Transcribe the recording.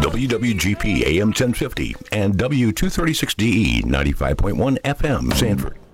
WWGP AM 1050 and W236DE 95.1 FM Sanford.